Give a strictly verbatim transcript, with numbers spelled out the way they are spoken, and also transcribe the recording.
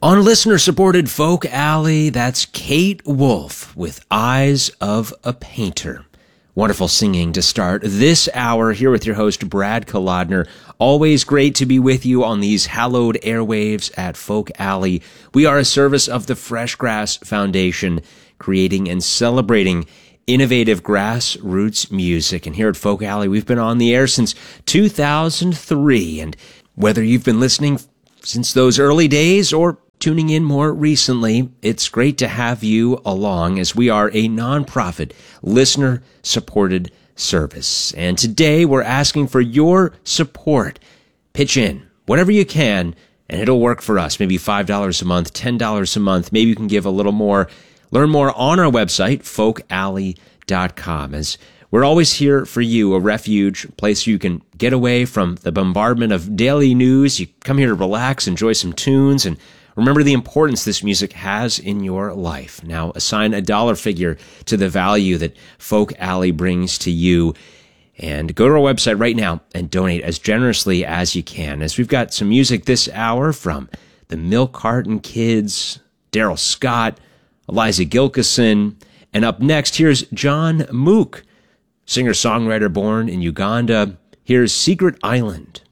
On listener-supported Folk Alley, that's Kate Wolf with Eyes of a Painter. Wonderful singing to start this hour here with your host, Brad Kolodner. Always great to be with you on these hallowed airwaves at Folk Alley. We are a service of the Fresh Grass Foundation, creating and celebrating innovative grassroots music. And here at Folk Alley, we've been on the air since two thousand three. And whether you've been listening since those early days or tuning in more recently, it's great to have you along as we are a nonprofit, listener-supported service. And today we're asking for your support. Pitch in, whatever you can, and it'll work for us. Maybe five dollars a month, ten dollars a month. Maybe you can give a little more. Learn more on our website, folk alley dot com, as we're always here for you, a refuge, a place you can get away from the bombardment of daily news. You come here to relax, enjoy some tunes, and remember the importance this music has in your life. Now, assign a dollar figure to the value that Folk Alley brings to you. And go to our website right now and donate as generously as you can, as we've got some music this hour from the Milk Carton Kids, Daryl Scott, Eliza Gilkison, and up next, here's John Mook, singer-songwriter born in Uganda. Here's Secret Island.